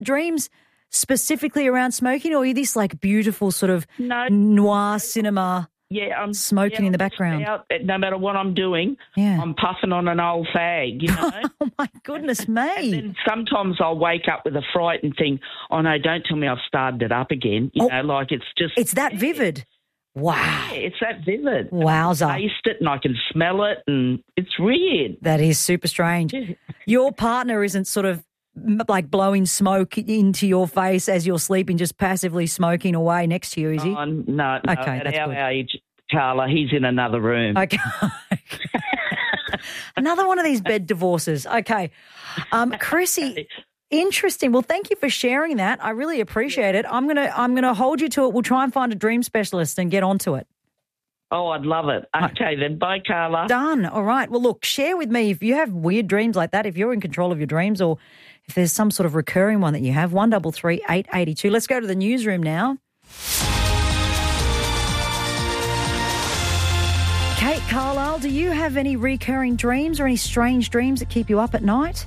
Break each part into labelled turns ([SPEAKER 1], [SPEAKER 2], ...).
[SPEAKER 1] dreams specifically around smoking, or are you this like beautiful sort of noir cinema?
[SPEAKER 2] Yeah, I'm
[SPEAKER 1] smoking in the background.
[SPEAKER 2] No matter what I'm doing, I'm puffing on an old fag, you know.
[SPEAKER 1] Oh, my goodness me.
[SPEAKER 2] And then sometimes I'll wake up with a fright and think, oh, no, don't tell me I've started it up again. You know, like it's just...
[SPEAKER 1] It's that vivid. Wow.
[SPEAKER 2] Yeah, it's that vivid.
[SPEAKER 1] Wowza.
[SPEAKER 2] I can taste it and I can smell it and it's weird.
[SPEAKER 1] That is super strange. Your partner isn't sort of like blowing smoke into your face as you're sleeping, just passively smoking away next to you, is he?
[SPEAKER 2] No.
[SPEAKER 1] Okay,
[SPEAKER 2] at
[SPEAKER 1] that's
[SPEAKER 2] our
[SPEAKER 1] good.
[SPEAKER 2] age, Carla, he's in another room.
[SPEAKER 1] Okay. Another one of these bed divorces. Okay. Chrissy, interesting. Well, thank you for sharing that. I really appreciate it. I'm gonna hold you to it. We'll try and find a dream specialist and get onto it.
[SPEAKER 2] Oh, I'd love it. Okay, then. Bye, Carla.
[SPEAKER 1] Done. All right. Well, look, share with me if you have weird dreams like that, if you're in control of your dreams, or if there's some sort of recurring one that you have. 133 882. Let's go to the newsroom now. Kate Carlisle, do you have any recurring dreams or any strange dreams that keep you up at night?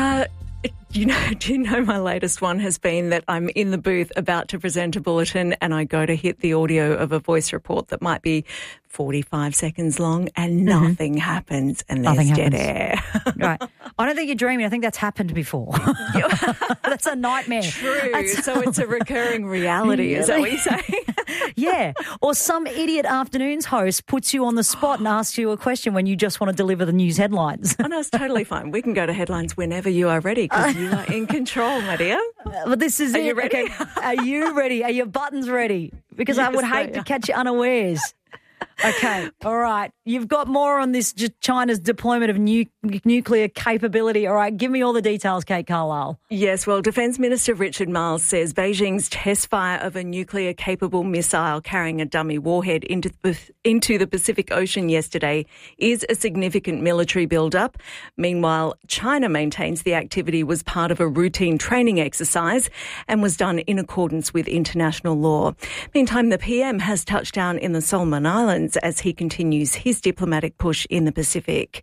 [SPEAKER 3] Do you know my latest one has been that I'm in the booth about to present a bulletin and I go to hit the audio of a voice report that might be 45 seconds long and nothing happens and there's dead air.
[SPEAKER 1] Right. I don't think you're dreaming. I think that's happened before. That's a nightmare.
[SPEAKER 3] True. So it's a recurring reality, is that what you're saying?
[SPEAKER 1] Yeah. Or some idiot afternoons host puts you on the spot and asks you a question when you just want to deliver the news headlines.
[SPEAKER 3] Oh, no, it's totally fine. We can go to headlines whenever you are ready because you are in control, my dear.
[SPEAKER 1] But this is
[SPEAKER 3] Are
[SPEAKER 1] it.
[SPEAKER 3] you ready?
[SPEAKER 1] Okay. Are you ready? Are your buttons ready? Because I would hate to catch you unawares. Okay, all right. You've got more on this China's deployment of nuclear capability. All right, give me all the details, Kate Carlisle.
[SPEAKER 3] Yes, well, Defence Minister Richard Marles says Beijing's test fire of a nuclear-capable missile carrying a dummy warhead into the Pacific Ocean yesterday is a significant military build-up. Meanwhile, China maintains the activity was part of a routine training exercise and was done in accordance with international law. Meantime, the PM has touched down in the Solomon Islands as he continues his diplomatic push in the Pacific.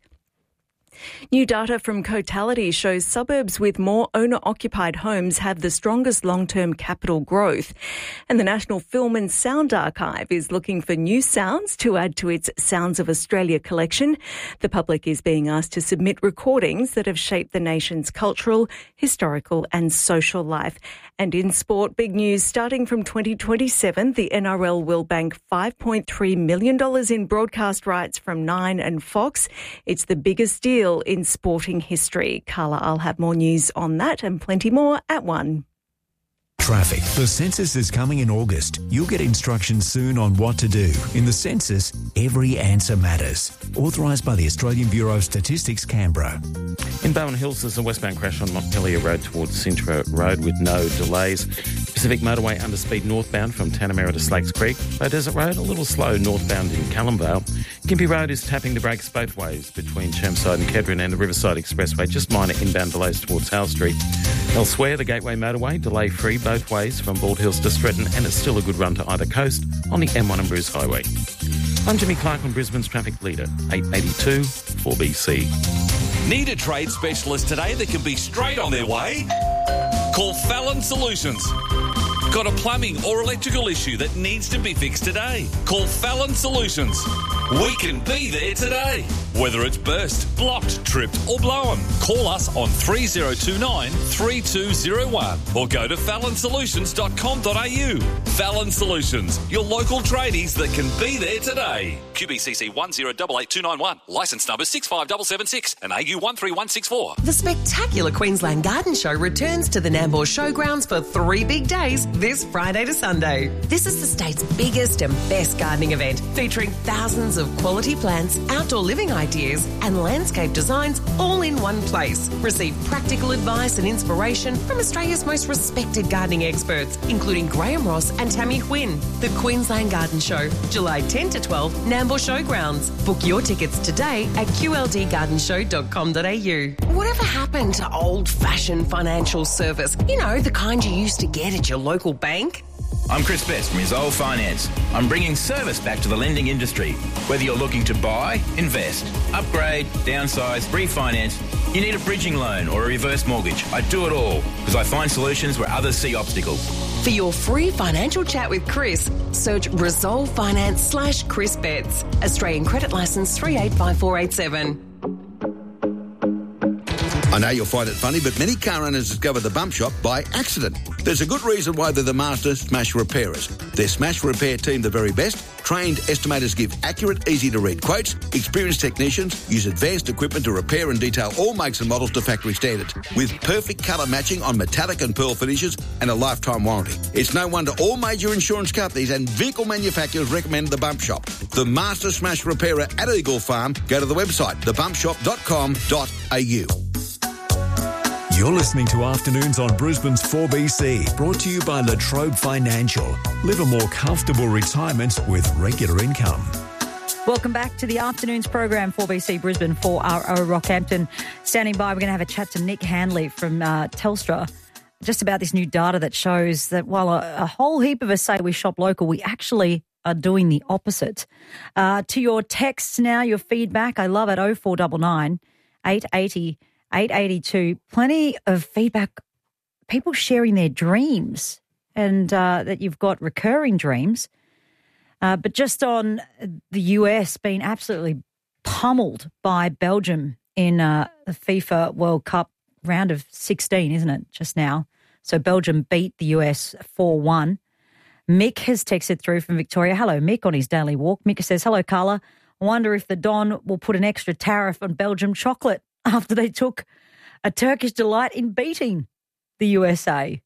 [SPEAKER 3] New data from Cotality shows suburbs with more owner-occupied homes have the strongest long-term capital growth. And the National Film and Sound Archive is looking for new sounds to add to its Sounds of Australia collection. The public is being asked to submit recordings that have shaped the nation's cultural, historical and social life. And in sport, big news, starting from 2027, the NRL will bank $5.3 million in broadcast rights from Nine and Fox. It's the biggest deal in sporting history. Carla, I'll have more news on that and plenty more at 1.
[SPEAKER 4] Traffic. The census is coming in August. You'll get instructions soon on what to do. In the census, every answer matters. Authorised by the Australian Bureau of Statistics, Canberra.
[SPEAKER 5] In Bowen Hills, there's a westbound crash on Montpellier Road towards Cintra Road with no delays. Pacific Motorway underspeed northbound from Tanamera to Slakes Creek. By Desert Road, a little slow northbound in Callumvale. Gympie Road is tapping the brakes both ways between Chermside and Kedron and the Riverside Expressway. Just minor inbound delays towards Hale Street. Elsewhere, the Gateway Motorway, delay-free both ways from Bald Hills to Stretton, and it's still a good run to either coast on the M1 and Bruce Highway. I'm Jimmy Clark on Brisbane's traffic leader, 882 4BC.
[SPEAKER 6] Need a trade specialist today that can be straight on their way? Call Fallon Solutions. Got a plumbing or electrical issue that needs to be fixed today? Call Fallon Solutions. We can be there today. Whether it's burst, blocked, tripped or blown, call us on 3029 3201 or go to fallonsolutions.com.au. Fallon Solutions, your local tradies that can be there today. QBCC 1088291, licence number 65776 and AU 13164.
[SPEAKER 7] The spectacular Queensland Garden Show returns to the Nambour Showgrounds for 3 big days this Friday to Sunday. This is the state's biggest and best gardening event, featuring thousands of quality plants, outdoor living ideas and landscape designs all in one place. Receive practical advice and inspiration from Australia's most respected gardening experts, including Graham Ross and Tammy Huynh. The Queensland Garden Show, July 10 to 12, Nambour Showgrounds. Book your tickets today at qldgardenshow.com.au. Whatever happened to old-fashioned financial service? You know, the kind you used to get at your local bank?
[SPEAKER 8] I'm Chris Best from Resolve Finance. I'm bringing service back to the lending industry. Whether you're looking to buy, invest, upgrade, downsize, refinance, you need a bridging loan or a reverse mortgage. I do it all because I find solutions where others see obstacles.
[SPEAKER 7] For your free financial chat with Chris, search Resolve Finance/Chris Betts. Australian Credit Licence 385487.
[SPEAKER 9] I know you'll find it funny, but many car owners discover the Bump Shop by accident. There's a good reason why they're the master smash repairers. Their smash repair team the very best. Trained estimators give accurate, easy-to-read quotes. Experienced technicians use advanced equipment to repair and detail all makes and models to factory standards, with perfect colour matching on metallic and pearl finishes and a lifetime warranty. It's no wonder all major insurance companies and vehicle manufacturers recommend the Bump Shop. The master smash repairer at Eagle Farm. Go to the website, thebumpshop.com.au.
[SPEAKER 4] You're listening to Afternoons on Brisbane's 4BC, brought to you by La Trobe Financial. Live a more comfortable retirement with regular income.
[SPEAKER 1] Welcome back to the Afternoons program, 4BC Brisbane, 4RO Rockhampton. Standing by, we're going to have a chat to Nick Handley from Telstra just about this new data that shows that while a whole heap of us say we shop local, we actually are doing the opposite. To your texts now, your feedback, I love it, 0499 880 882, plenty of feedback, people sharing their dreams and that you've got recurring dreams. But just on the US being absolutely pummeled by Belgium in the FIFA World Cup round of 16, isn't it, just now? So Belgium beat the US 4-1. Mick has texted through from Victoria. Hello, Mick, on his daily walk. Mick says, hello, Carla. I wonder if the Don will put an extra tariff on Belgium chocolate after they took a Turkish delight in beating the USA.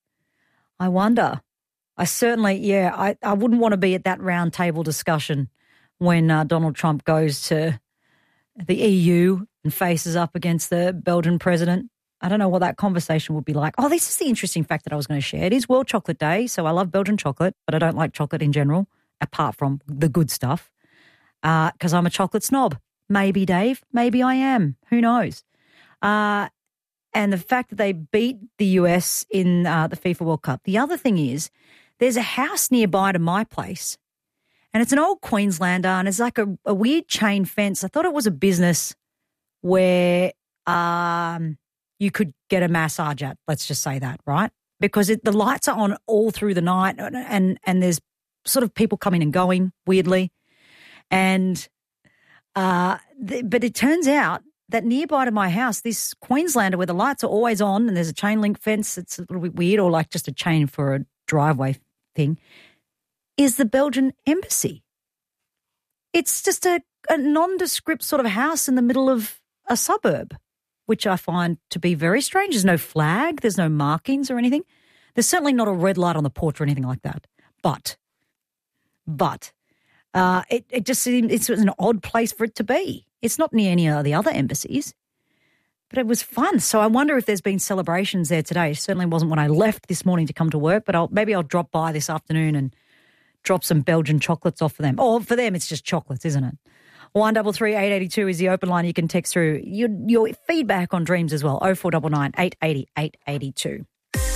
[SPEAKER 1] I wonder. I certainly, I wouldn't want to be at that round table discussion when Donald Trump goes to the EU and faces up against the Belgian president. I don't know what that conversation would be like. Oh, this is the interesting fact that I was going to share. It is World Chocolate Day, so I love Belgian chocolate, but I don't like chocolate in general, apart from the good stuff, because I'm a chocolate snob. Maybe, Dave. Maybe I am. Who knows? And the fact that they beat the US in the FIFA World Cup. The other thing is there's a house nearby to my place, and it's an old Queenslander, and it's like a weird chain fence. I thought it was a business where you could get a massage at, let's just say that, right? Because the lights are on all through the night, and there's sort of people coming and going weirdly. And but it turns out that nearby to my house, this Queenslander where the lights are always on and there's a chain link fence, it's a little bit weird, or like just a chain for a driveway thing, is the Belgian embassy. It's just a nondescript sort of house in the middle of a suburb, which I find to be very strange. There's no flag, there's no markings or anything. There's certainly not a red light on the porch or anything like that. But it just seemed it's an odd place for it to be. It's not near any of the other embassies, but it was fun. So I wonder if there's been celebrations there today. It certainly wasn't when I left this morning to come to work, but maybe I'll drop by this afternoon and drop some Belgian chocolates off for them. Or for them, it's just chocolates, isn't it? 133 882 is the open line. You can text through your feedback on dreams as well. 0499 880 882.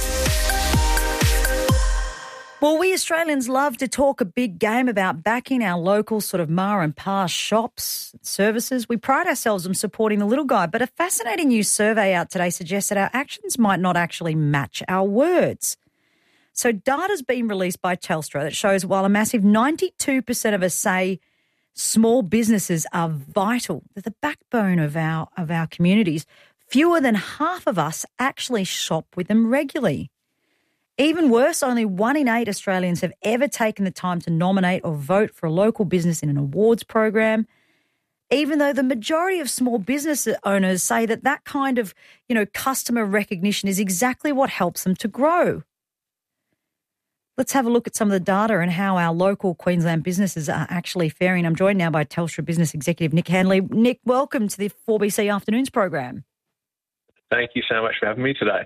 [SPEAKER 1] Well, we Australians love to talk a big game about backing our local sort of ma and pa shops, services. We pride ourselves on supporting the little guy, but a fascinating new survey out today suggests that our actions might not actually match our words. So data's been released by Telstra that shows while a massive 92% of us say small businesses are vital, they're the backbone of our communities, fewer than half of us actually shop with them regularly. Even worse, only 1 in 8 Australians have ever taken the time to nominate or vote for a local business in an awards program, even though the majority of small business owners say that kind of, customer recognition is exactly what helps them to grow. Let's have a look at some of the data and how our local Queensland businesses are actually faring. I'm joined now by Telstra Business Executive Nick Handley. Nick, welcome to the 4BC Afternoons program.
[SPEAKER 10] Thank you so much for having me today.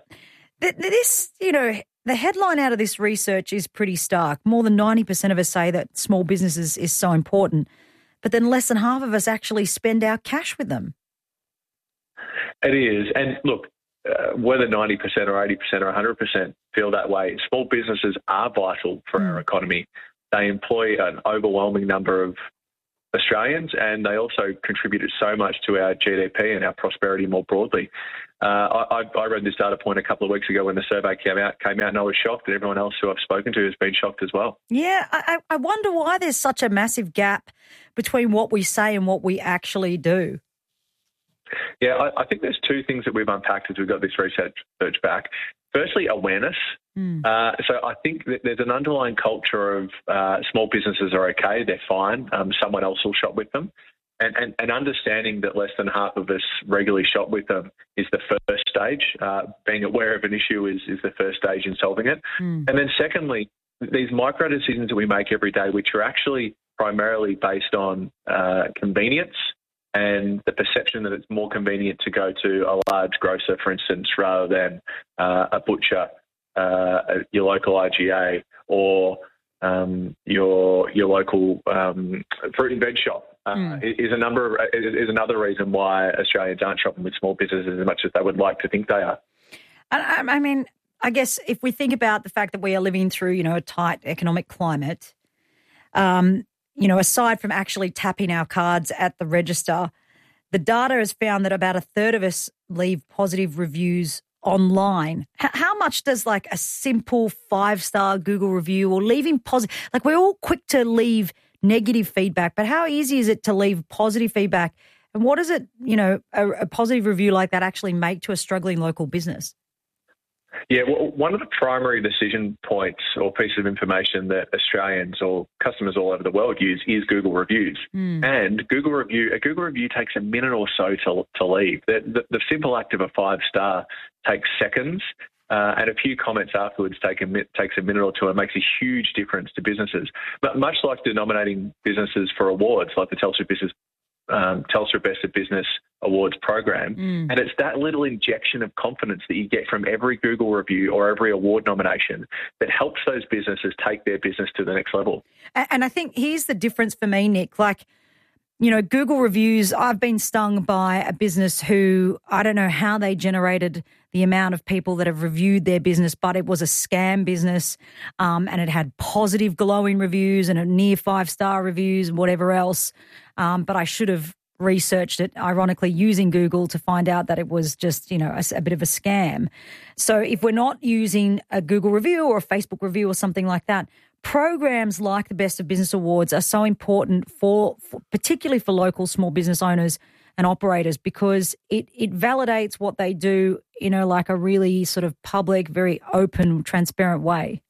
[SPEAKER 1] The headline out of this research is pretty stark. More than 90% of us say that small businesses is so important, but then less than half of us actually spend our cash with them.
[SPEAKER 10] It is. And look, whether 90% or 80% or 100% feel that way, small businesses are vital for our economy. They employ an overwhelming number of Australians, and they also contributed so much to our GDP and our prosperity more broadly. I read this data point a couple of weeks ago when the survey came out, and I was shocked, and everyone else who I've spoken to has been shocked as well.
[SPEAKER 1] Yeah, I wonder why there's such a massive gap between what we say and what we actually do.
[SPEAKER 10] Yeah, I think there's two things that we've unpacked as we've got this research back. Firstly, awareness. So I think that there's an underlying culture of small businesses are okay, they're fine, someone else will shop with them. And understanding that less than half of us regularly shop with them is the first stage. Being aware of an issue is the first stage in solving it. And then secondly, these micro decisions that we make every day, which are actually primarily based on convenience and the perception that it's more convenient to go to a large grocer, for instance, rather than a butcher, your local IGA, or your local fruit and veg shop. Is another reason why Australians aren't shopping with small businesses as much as they would like to think they are.
[SPEAKER 1] I mean, I guess if we think about the fact that we are living through, a tight economic climate, aside from actually tapping our cards at the register, the data has found that about a third of us leave positive reviews online. How much does like a simple 5-star Google review or leaving positive, like we're all quick to leave negative feedback, but how easy is it to leave positive feedback? And what does it, a positive review like that actually make to a struggling local business?
[SPEAKER 10] Yeah, well, one of the primary decision points or pieces of information that Australians or customers all over the world use is Google reviews. And a Google review takes a minute or so to leave. The simple act of a 5-star takes seconds, and a few comments afterwards takes a minute or two, and makes a huge difference to businesses. But much like denominating businesses for awards, like the Telstra Best of Business Awards program. And it's that little injection of confidence that you get from every Google review or every award nomination that helps those businesses take their business to the next level.
[SPEAKER 1] And I think here's the difference for me, Nick. Like, Google reviews, I've been stung by a business who, I don't know how they generated the amount of people that have reviewed their business, but it was a scam business, and it had positive glowing reviews and a near 5-star reviews and whatever else. But I should have researched it, ironically, using Google to find out that it was just, a bit of a scam. So if we're not using a Google review or a Facebook review or something like that, programs like the Best of Business Awards are so important for particularly for local small business owners and operators, because it validates what they do in like a really sort of public, very open, transparent way.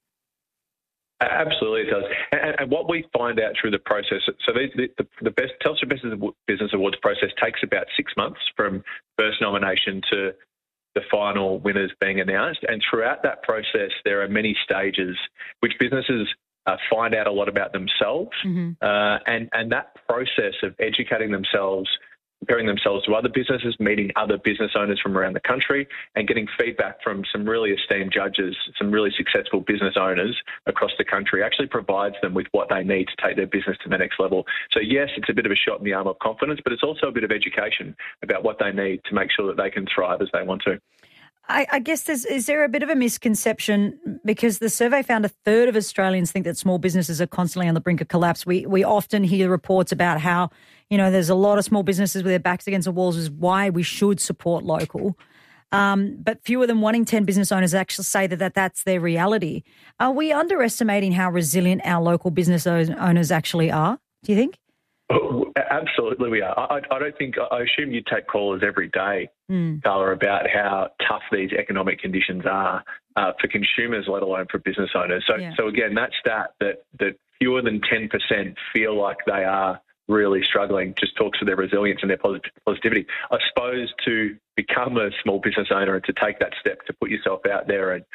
[SPEAKER 10] Absolutely, it does. And what we find out through the process, so the best Telstra Business Awards process takes about 6 months from first nomination to the final winners being announced. And throughout that process, there are many stages which businesses find out a lot about themselves. And that process of educating themselves, comparing themselves to other businesses, meeting other business owners from around the country, and getting feedback from some really esteemed judges, some really successful business owners across the country, actually provides them with what they need to take their business to the next level. So yes, it's a bit of a shot in the arm of confidence, but it's also a bit of education about what they need to make sure that they can thrive as they want to.
[SPEAKER 1] I guess is there a bit of a misconception, because the survey found a third of Australians think that small businesses are constantly on the brink of collapse. We often hear reports about how, there's a lot of small businesses with their backs against the walls, is why we should support local. But fewer than 1 in 10 business owners actually say that's their reality. Are we underestimating how resilient our local business owners actually are, do you think?
[SPEAKER 10] Oh, absolutely we are. I assume you take callers every day, Carla, about how tough these economic conditions are for consumers, let alone for business owners. So again, that stat that fewer than 10% feel like they are really struggling just talks to their resilience and their positivity. I suppose to become a small business owner and to take that step to put yourself out there and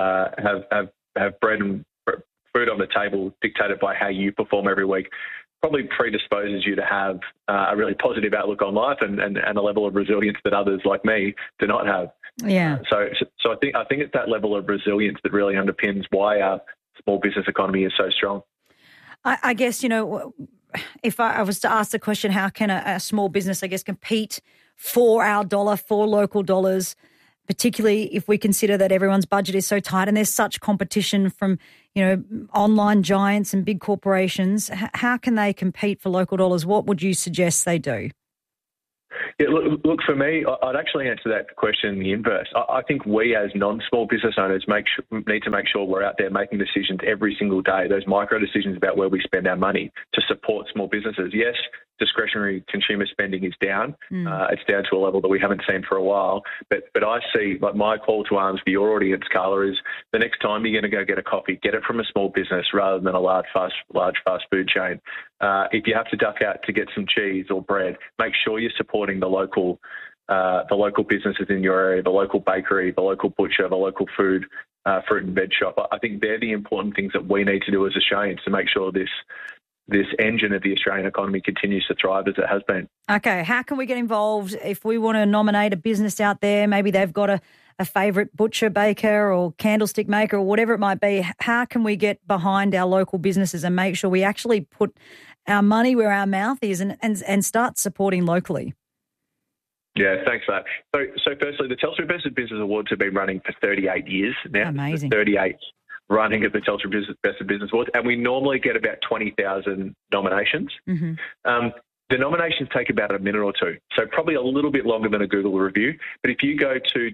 [SPEAKER 10] have bread and food on the table dictated by how you perform every week probably predisposes you to have a really positive outlook on life and a level of resilience that others like me do not have.
[SPEAKER 1] Yeah.
[SPEAKER 10] So I think it's that level of resilience that really underpins why our small business economy is so strong.
[SPEAKER 1] I guess, if I was to ask the question, how can a small business, I guess, compete for our dollar, for local dollars, particularly if we consider that everyone's budget is so tight and there's such competition from, online giants and big corporations, how can they compete for local dollars? What would you suggest they do?
[SPEAKER 10] Yeah, look, for me, I'd actually answer that question in the inverse. I think we as non-small business owners need to make sure we're out there making decisions every single day, those micro decisions about where we spend our money to support small businesses. Yes, discretionary consumer spending is down. It's down to a level that we haven't seen for a while. But I see, like, my call to arms for your audience, Carla, is the next time you're going to go get a coffee, get it from a small business rather than a large fast food chain. If you have to duck out to get some cheese or bread, make sure you're supporting the local businesses in your area, the local bakery, the local butcher, the local fruit and veg shop. I think they're the important things that we need to do as Australians to make sure this engine of the Australian economy continues to thrive as it has been.
[SPEAKER 1] Okay, how can we get involved if we want to nominate a business out there? Maybe they've got a favourite butcher, baker or candlestick maker or whatever it might be. How can we get behind our local businesses and make sure we actually put our money where our mouth is and start supporting locally?
[SPEAKER 10] Yeah, thanks for that. So firstly, the Telstra Best of Business Awards have been running for 38 years now.
[SPEAKER 1] Amazing.
[SPEAKER 10] 38 running of the Telstra Best of Business Awards, and we normally get about 20,000 nominations. Mm-hmm. The nominations take about a minute or two, so probably a little bit longer than a Google review. But if you go to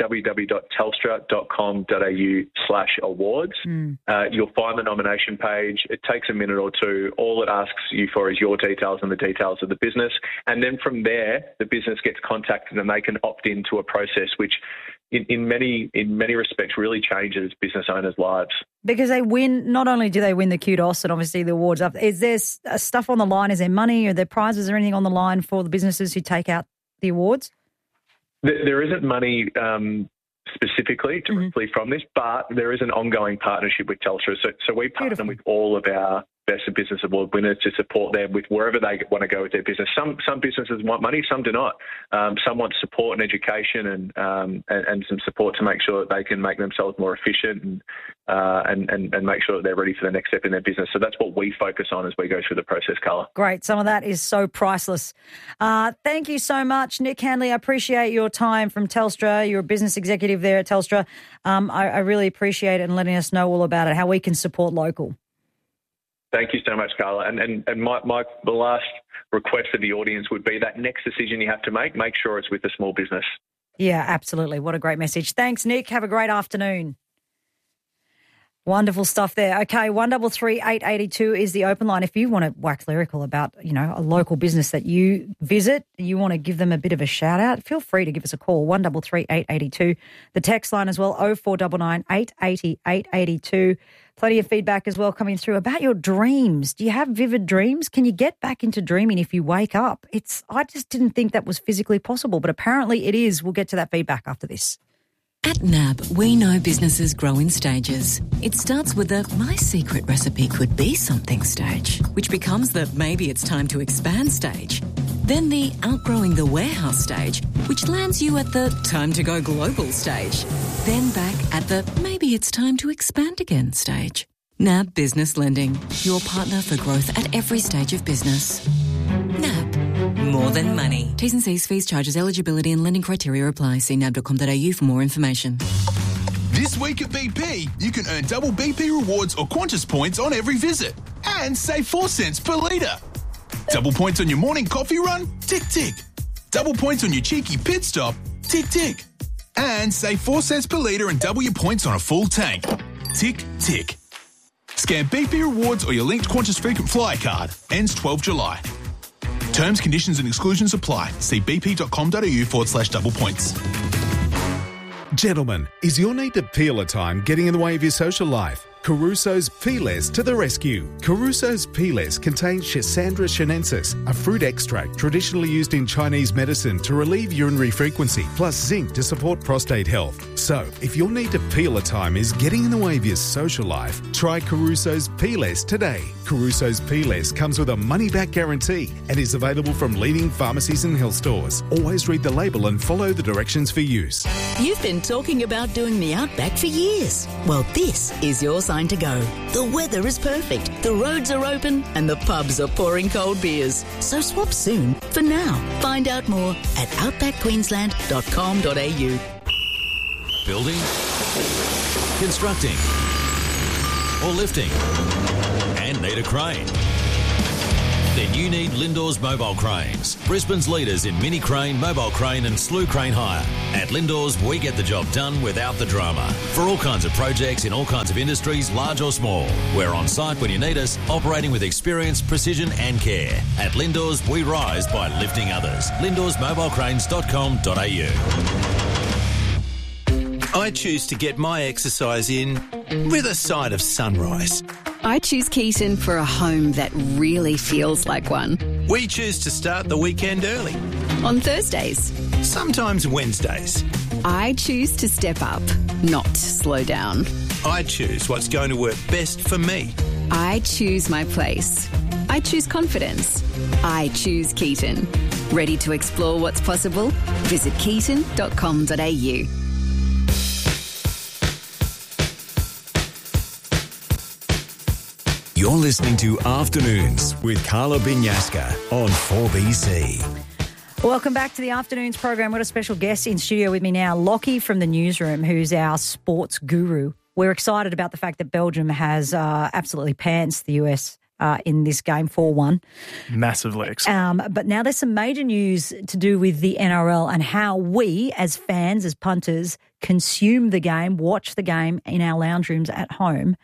[SPEAKER 10] www.telstra.com.au/awards, you'll find the nomination page. It takes a minute or two. All it asks you for is your details and the details of the business. And then from there, the business gets contacted and they can opt into a process which in many respects really changes business owners' lives.
[SPEAKER 1] Because they win, not only do they win the kudos and obviously the awards, is there stuff on the line? Is there money or there prizes or anything on the line for the businesses who take out the awards?
[SPEAKER 10] There isn't money specifically directly from this, but there is an ongoing partnership with Telstra. So we partner with all of our Best of Business Award winners to support them with wherever they want to go with their business. Some businesses want money, some do not. Some want support and education and some support to make sure that they can make themselves more efficient and make sure that they're ready for the next step in their business. So that's what we focus on as we go through the process, Carla.
[SPEAKER 1] Great. Some of that is so priceless. Thank you so much, Nick Hanley. I appreciate your time from Telstra. You're a business executive there at Telstra. I really appreciate it and letting us know all about it, how we can support local.
[SPEAKER 10] Thank you so much, Carla. And the last request for the audience would be that next decision you have to make sure it's with a small business.
[SPEAKER 1] Yeah, absolutely. What a great message. Thanks, Nick. Have a great afternoon. Wonderful stuff there. Okay, 133 882 is the open line. If you want to wax lyrical about, a local business that you visit, you want to give them a bit of a shout out, feel free to give us a call, 133 882. The text line as well, 0499 880 882. Plenty of feedback as well coming through about your dreams. Do you have vivid dreams? Can you get back into dreaming if you wake up? I just didn't think that was physically possible, but apparently it is. We'll get to that feedback after this.
[SPEAKER 11] At NAB, we know businesses grow in stages. It starts with the my secret recipe could be something stage, which becomes the maybe it's time to expand stage. Then the outgrowing the warehouse stage, which lands you at the time to go global stage. Then back at the maybe it's time to expand again stage. NAB Business Lending, your partner for growth at every stage of business. NAB, more than money. T's and C's, fees, charges, eligibility and lending criteria apply. See nab.com.au for more information.
[SPEAKER 12] This week at BP, you can earn double BP rewards or Qantas points on every visit and save 4 cents per litre. Double points on your morning coffee run? Tick, tick. Double points on your cheeky pit stop? Tick, tick. And save 4 cents per litre and double your points on a full tank. Tick, tick. Scan BP rewards or your linked Qantas frequent flyer card. Ends 12 July. Terms, conditions and exclusions apply. See bp.com.au/double points.
[SPEAKER 13] Gentlemen, is your need to peel a time getting in the way of your social life? Caruso's Peelers to the rescue. Caruso's Peelers contains Schisandra chinensis, a fruit extract traditionally used in Chinese medicine to relieve urinary frequency, plus zinc to support prostate health. So, if your need to peel a time is getting in the way of your social life, try Caruso's Peelers today. Caruso's Peelers comes with a money-back guarantee and is available from leading pharmacies and health stores. Always read the label and follow the directions for use.
[SPEAKER 14] You've been talking about doing the Outback for years. Well, this is your sign to go. The weather is perfect, the roads are open and the pubs are pouring cold beers. So swap soon for now. Find out more at outbackqueensland.com.au.
[SPEAKER 6] Building, constructing,
[SPEAKER 15] or lifting and need a crane? Then you need Lindor's Mobile Cranes, Brisbane's leaders in mini crane, mobile crane and slew crane hire. At Lindor's, we get the job done without the drama. For all kinds of projects in all kinds of industries, large or small. We're on site when you need us, operating with experience, precision and care. At Lindor's, we rise by lifting others. LindorsMobilecranes.com.au.
[SPEAKER 16] I choose to get my exercise in with a side of sunrise.
[SPEAKER 17] I choose Keaton for a home that really feels like one.
[SPEAKER 16] We choose to start the weekend early.
[SPEAKER 17] On Thursdays.
[SPEAKER 16] Sometimes Wednesdays.
[SPEAKER 17] I choose to step up, not slow down.
[SPEAKER 16] I choose what's going to work best for me.
[SPEAKER 17] I choose my place. I choose confidence. I choose Keaton. Ready to explore what's possible? Visit keaton.com.au.
[SPEAKER 4] You're listening to Afternoons with Carla Binyasca on 4BC.
[SPEAKER 1] Welcome back to the Afternoons program. We've got a special guest in studio with me now, Lockie from the newsroom, who's our sports guru. We're excited about the fact that Belgium has absolutely pantsed the US in this game 4-1.
[SPEAKER 18] Massively.
[SPEAKER 1] But now there's some major news to do with the NRL and how we, as fans, as punters, consume the game, watch the game in our lounge rooms at home.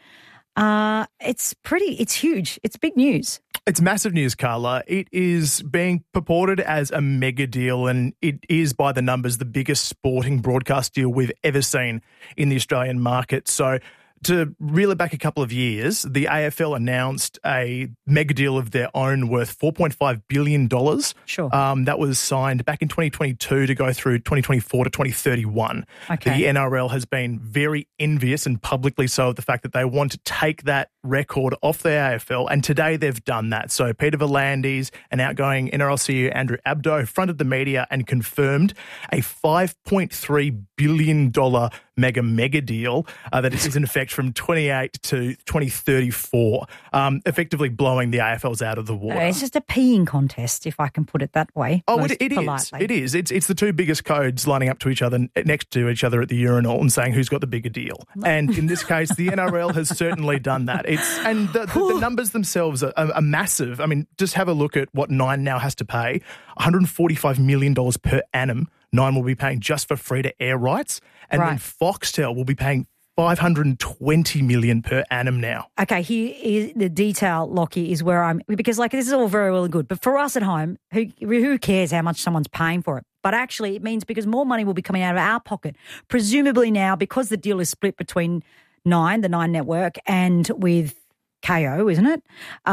[SPEAKER 1] It's huge. It's big news.
[SPEAKER 18] It's massive news, Carla. It is being purported as a mega deal, and it is, by the numbers, the biggest sporting broadcast deal we've ever seen in the Australian market. So to reel it back a couple of years, the AFL announced a mega deal of their own worth $4.5 billion.
[SPEAKER 1] Sure.
[SPEAKER 18] That was signed back in 2022 to go through 2024 to 2031.
[SPEAKER 1] Okay.
[SPEAKER 18] The NRL has been very envious, and publicly so, of the fact that they want to take that record off the AFL, and today they've done that. So Peter V'landys, an outgoing NRL CEO, Andrew Abdo, fronted the media and confirmed a $5.3 billion mega deal that is in effect from 28 to 2034, effectively blowing the AFLs out of the water.
[SPEAKER 1] It's just a peeing contest, if I can put it that way.
[SPEAKER 18] Oh, it is. It is. It's the two biggest codes lining up to each other, next to each other at the urinal, and saying who's got the bigger deal. And in this case, the NRL has certainly done that. The numbers themselves are massive. I mean, just have a look at what Nine now has to pay: $145 million per annum. Nine will be paying just for free-to-air rights, and then Foxtel will be paying $520 million per annum now.
[SPEAKER 1] Okay, here is the detail, Lockie, is where because this is all very well and good, but for us at home, who cares how much someone's paying for it? But actually, it means because more money will be coming out of our pocket, presumably now, because the deal is split between Nine, the Nine Network, and with KO, isn't it?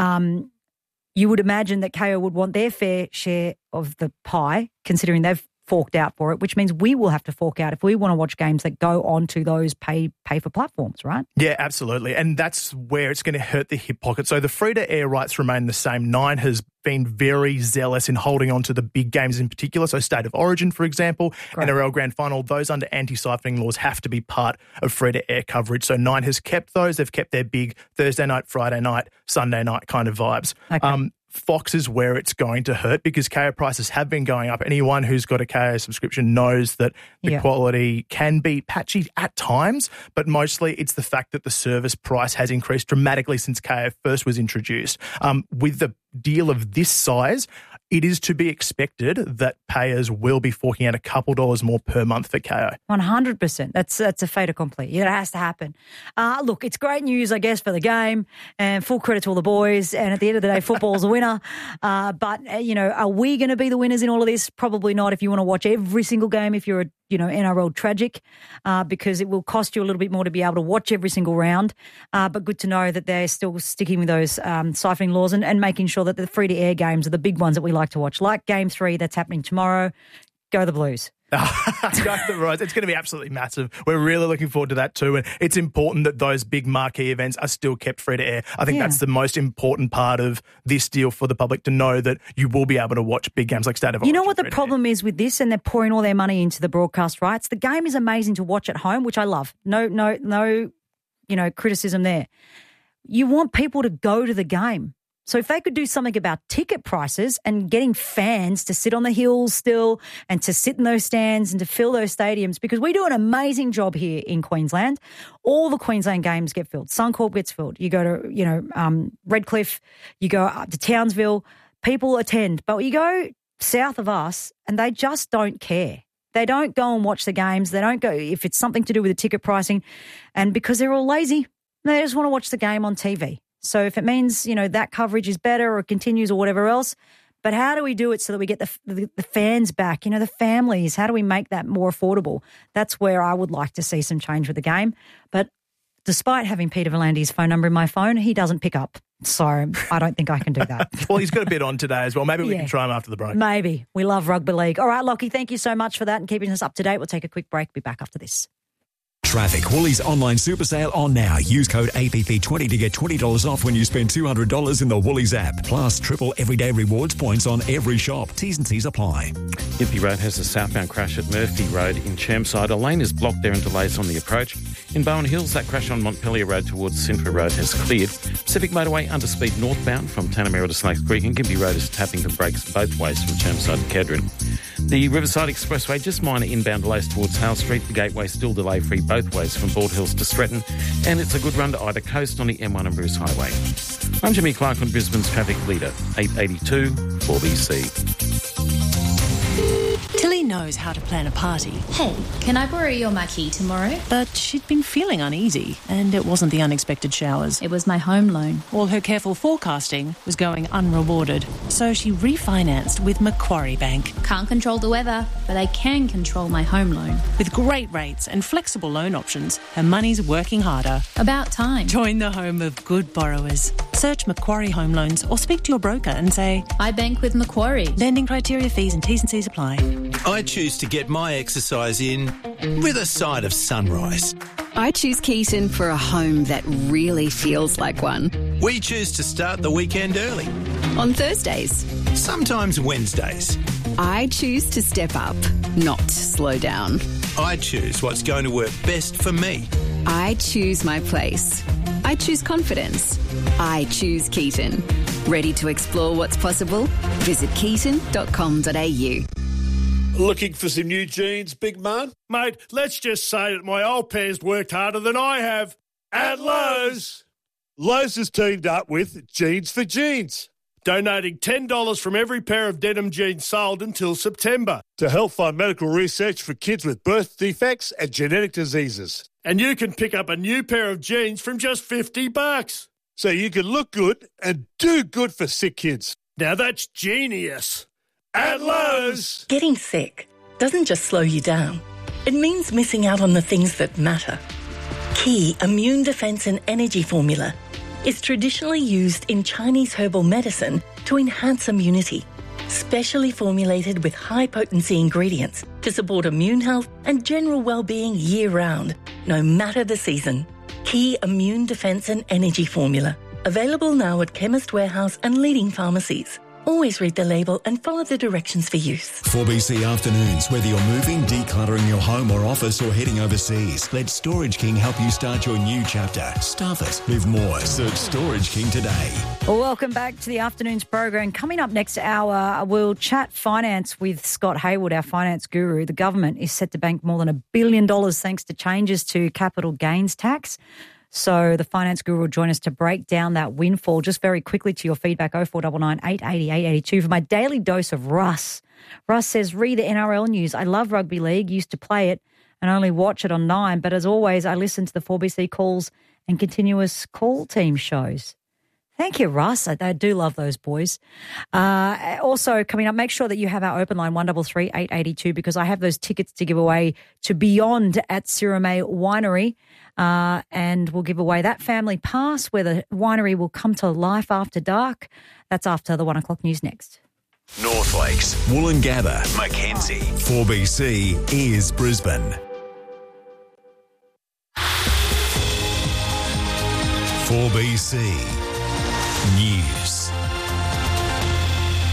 [SPEAKER 1] You would imagine that KO would want their fair share of the pie, considering they've forked out for it, which means we will have to fork out if we want to watch games that go onto those pay-for platforms, right?
[SPEAKER 18] Yeah, absolutely. And that's where it's going to hurt the hip pocket. So the free-to-air rights remain the same. Nine has been very zealous in holding on to the big games in particular. So State of Origin, for example, NRL Grand Final, those under anti-siphoning laws have to be part of free-to-air coverage. So Nine has kept those. They've kept their big Thursday night, Friday night, Sunday night kind of vibes.
[SPEAKER 1] Okay.
[SPEAKER 18] Fox is where it's going to hurt because KO prices have been going up. Anyone who's got a KO subscription knows that the quality can be patchy at times, but mostly it's the fact that the service price has increased dramatically since KO first was introduced. With the deal of this size, it is to be expected that payers will be forking out a couple dollars more per month for KO.
[SPEAKER 1] 100%. That's a fait accompli. It has to happen. Look, it's great news, I guess, for the game, and full credit to all the boys. And at the end of the day, football's a winner. But are we going to be the winners in all of this? Probably not. If you want to watch every single game, if you're a NRL tragic, because it will cost you a little bit more to be able to watch every single round. But good to know that they're still sticking with those siphoning laws and making sure that the free-to-air games are the big ones that we like to watch, like Game 3 that's happening tomorrow. Go the Blues.
[SPEAKER 18] It's going to be absolutely massive. We're really looking forward to that too. And it's important that those big marquee events are still kept free to air. I think that's the most important part of this deal for the public, to know that you will be able to watch big games like State of Origin.
[SPEAKER 1] You know what the problem is with this, and they're pouring all their money into the broadcast rights? The game is amazing to watch at home, which I love. No, criticism there. You want people to go to the game. So if they could do something about ticket prices and getting fans to sit on the hills still and to sit in those stands and to fill those stadiums, because we do an amazing job here in Queensland. All the Queensland games get filled. Suncorp gets filled. You go to, Redcliffe, you go up to Townsville, people attend. But you go south of us and they just don't care. They don't go and watch the games. They don't go if it's something to do with the ticket pricing. And because they're all lazy, they just want to watch the game on TV. So if it means, that coverage is better or continues or whatever else, but how do we do it so that we get the fans back, the families? How do we make that more affordable? That's where I would like to see some change with the game. But despite having Peter Volandi's phone number in my phone, he doesn't pick up. So I don't think I can do that.
[SPEAKER 18] Well, he's got a bit on today as well. Maybe we can try him after the break.
[SPEAKER 1] Maybe. We love rugby league. All right, Lockie, thank you so much for that and keeping us up to date. We'll take a quick break. Be back after this.
[SPEAKER 4] Traffic. Woolies online super sale on now. Use code APP20 to get $20 off when you spend $200 in the Woolies app. Plus, triple everyday rewards points on every shop. T's and C's apply.
[SPEAKER 5] Gympie Road has a southbound crash at Murphy Road in Chermside. A lane is blocked there and delays on the approach. In Bowen Hills, that crash on Montpellier Road towards Cintra Road has cleared. Pacific Motorway underspeed northbound from Tanamera to Snakes Creek, and Gympie Road is tapping for brakes both ways from Chermside to Kedron. The Riverside Expressway, just minor inbound delays towards Hale Street. The Gateway still delay-free both ways from Bald Hills to Stretton, and it's a good run to Ida Coast on the M1 and Bruce Highway. I'm Jimmy Clark on Brisbane's traffic leader, 882 4BC.
[SPEAKER 19] Tilly knows how to plan a party.
[SPEAKER 20] Hey, can I borrow your marquee tomorrow?
[SPEAKER 19] But she'd been feeling uneasy, and it wasn't the unexpected showers.
[SPEAKER 20] It was my home loan.
[SPEAKER 19] All her careful forecasting was going unrewarded, so she refinanced with Macquarie Bank.
[SPEAKER 20] Can't control the weather, but I can control my home loan.
[SPEAKER 19] With great rates and flexible loan options, her money's working harder.
[SPEAKER 20] About time.
[SPEAKER 19] Join the home of good borrowers. Search Macquarie Home Loans or speak to your broker and say,
[SPEAKER 20] I bank with Macquarie.
[SPEAKER 19] Lending criteria, fees and T's and C's apply.
[SPEAKER 16] I choose to get my exercise in with a side of sunrise.
[SPEAKER 17] I choose Keaton for a home that really feels like one.
[SPEAKER 16] We choose to start the weekend early.
[SPEAKER 17] On Thursdays.
[SPEAKER 16] Sometimes Wednesdays.
[SPEAKER 17] I choose to step up, not slow down.
[SPEAKER 16] I choose what's going to work best for me.
[SPEAKER 17] I choose my place. I choose confidence. I choose Keaton. Ready to explore what's possible? Visit keaton.com.au.
[SPEAKER 21] Looking for some new jeans, big man?
[SPEAKER 22] Mate, let's just say that my old pair's worked harder than I have. At Lowe's. Lowe's has teamed up with Jeans for Jeans, donating $10 from every pair of denim jeans sold until September to help fund medical research for kids with birth defects and genetic diseases. And you can pick up a new pair of jeans from just $50. So you can look good and do good for sick kids. Now that's genius. At Lowe's.
[SPEAKER 23] Getting sick doesn't just slow you down. It means missing out on the things that matter. Key Immune Defense and Energy Formula is traditionally used in Chinese herbal medicine to enhance immunity, specially formulated with high-potency ingredients to support immune health and general well-being year-round, no matter the season. Key Immune Defense and Energy Formula. Available now at Chemist Warehouse and leading pharmacies. Always read the label and follow the directions for use.
[SPEAKER 4] 4BC Afternoons. Whether you're moving, decluttering your home or office, or heading overseas, let Storage King help you start your new chapter. Stuff it. Live more. Search Storage King today.
[SPEAKER 1] Well, welcome back to the Afternoons program. Coming up next hour, we'll chat finance with Scott Hayward, our finance guru. The government is set to bank more than $1 billion thanks to changes to capital gains tax. So the finance guru will join us to break down that windfall. Just very quickly to your feedback, 0499 880 882 for my daily dose of Russ. Russ says, read the NRL news. I love rugby league, used to play it and only watch it on 9. But as always, I listen to the 4BC calls and continuous call team shows. Thank you, Russ. I do love those boys. Also, coming up, make sure that you have our open line 133 882 because I have those tickets to give away to Beyond at Sirame Winery. And we'll give away that family pass where the winery will come to life after dark. That's after the 1 o'clock news next.
[SPEAKER 4] North Lakes, Woolloongabba, Mackenzie. 4BC is Brisbane. 4BC News.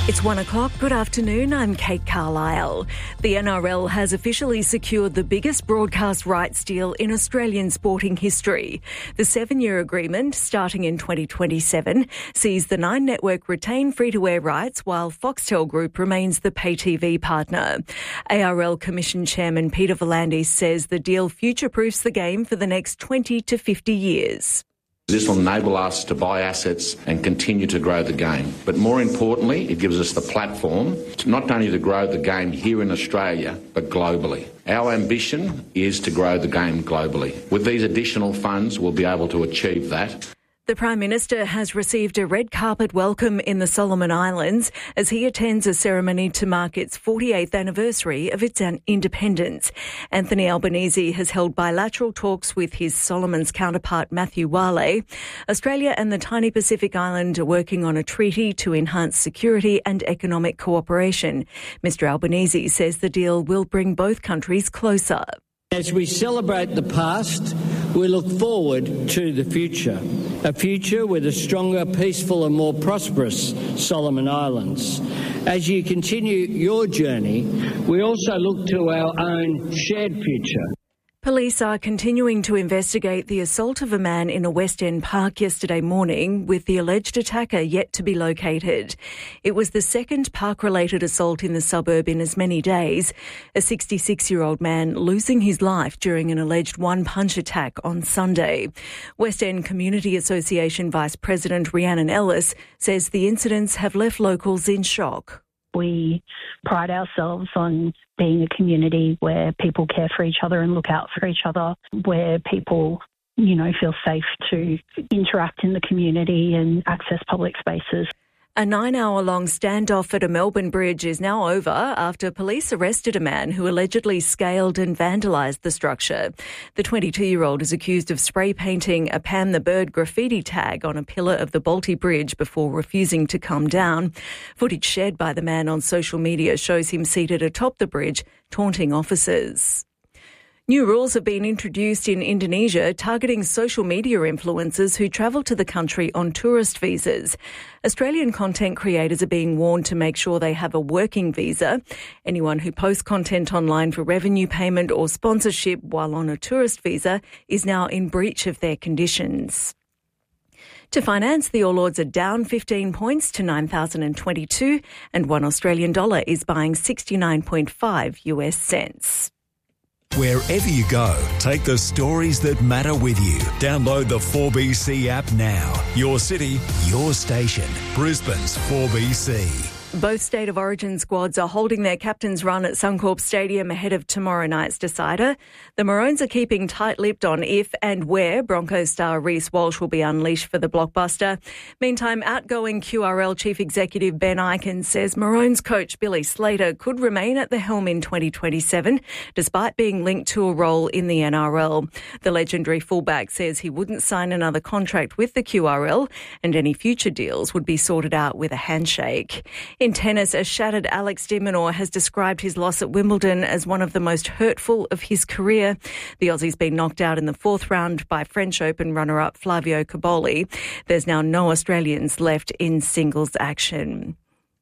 [SPEAKER 2] It's 1 o'clock. Good afternoon. I'm Kate Carlisle. The NRL has officially secured the biggest broadcast rights deal in Australian sporting history. The 7-year agreement, starting in 2027, sees the Nine network retain free-to-air rights while Foxtel Group remains the pay TV partner. ARL Commission Chairman Peter V'landys says the deal future-proofs the game for the next 20 to 50 years.
[SPEAKER 3] This will enable us to buy assets and continue to grow the game. But more importantly, it gives us the platform to not only to grow the game here in Australia, but globally. Our ambition is to grow the game globally. With these additional funds, we'll be able to achieve that.
[SPEAKER 2] The Prime Minister has received a red carpet welcome in the Solomon Islands as he attends a ceremony to mark its 48th anniversary of its independence. Anthony Albanese has held bilateral talks with his Solomons counterpart Matthew Wale. Australia and the tiny Pacific island are working on a treaty to enhance security and economic cooperation. Mr Albanese says the deal will bring both countries closer.
[SPEAKER 8] As we celebrate the past, we look forward to the future, a future with a stronger, peaceful and more prosperous Solomon Islands. As you continue your journey, we also look to our own shared future.
[SPEAKER 2] Police are continuing to investigate the assault of a man in a West End park yesterday morning, with the alleged attacker yet to be located. It was the second park-related assault in the suburb in as many days, a 66-year-old man losing his life during an alleged one-punch attack on Sunday. West End Community Association Vice President Rhiannon Ellis says the incidents have left locals in shock.
[SPEAKER 24] We pride ourselves on being a community where people care for each other and look out for each other, where people, feel safe to interact in the community and access public spaces.
[SPEAKER 2] A 9-hour-long standoff at a Melbourne bridge is now over after police arrested a man who allegedly scaled and vandalised the structure. The 22-year-old is accused of spray painting a Pam the Bird graffiti tag on a pillar of the Balti Bridge before refusing to come down. Footage shared by the man on social media shows him seated atop the bridge, taunting officers. New rules have been introduced in Indonesia targeting social media influencers who travel to the country on tourist visas. Australian content creators are being warned to make sure they have a working visa. Anyone who posts content online for revenue payment or sponsorship while on a tourist visa is now in breach of their conditions. To finance, the All Ords are down 15 points to 9,022 and $1 Australian dollar is buying 69.5 US cents.
[SPEAKER 4] Wherever you go, take the stories that matter with you. Download the 4BC app now. Your city, your station. Brisbane's 4BC.
[SPEAKER 2] Both State of Origin squads are holding their captain's run at Suncorp Stadium ahead of tomorrow night's decider. The Maroons are keeping tight-lipped on if and where Broncos star Reece Walsh will be unleashed for the blockbuster. Meantime, outgoing QRL Chief Executive Ben Ikin says Maroons coach Billy Slater could remain at the helm in 2027, despite being linked to a role in the NRL. The legendary fullback says he wouldn't sign another contract with the QRL and any future deals would be sorted out with a handshake. In tennis, a shattered Alex de Minaur has described his loss at Wimbledon as one of the most hurtful of his career. The Aussie's been knocked out in the fourth round by French Open runner-up Flavio Cobolli. There's now no Australians left in singles action.